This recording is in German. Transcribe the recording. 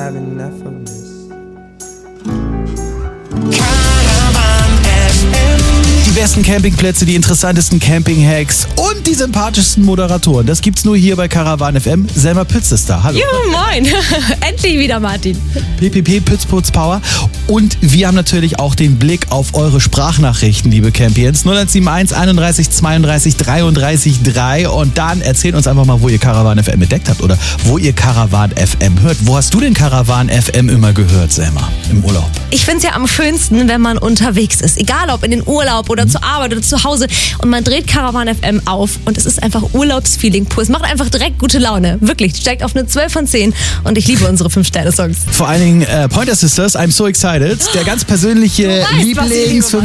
have enough of this. Die besten Campingplätze, die interessantesten Camping-Hacks und die sympathischsten Moderatoren. Das gibt's nur hier bei Caravan FM. Selma Pütz ist da. Hallo. Juhu, moin. Endlich wieder, Martin. PPP, Pütz, Putz, Power. Und wir haben natürlich auch den Blick auf eure Sprachnachrichten, liebe Campions. 0171 31 32 33 3. Und dann erzählt uns einfach mal, wo ihr Caravan FM entdeckt habt oder wo ihr Caravan FM hört. Wo hast du denn Caravan FM immer gehört, Selma, im Urlaub? Ich finde es ja am schönsten, wenn man unterwegs ist. Egal ob in den Urlaub oder zur Arbeit oder zu Hause. Und man dreht Caravan FM auf und es ist einfach Urlaubsfeeling pur. Es macht einfach direkt gute Laune. Wirklich, steigt auf eine 12 von 10 und ich liebe unsere 5-Sterne-Songs. Vor allen Dingen Pointer Sisters, I'm so excited. Der ganz persönliche Du weißt, was ich liebe, Lieblings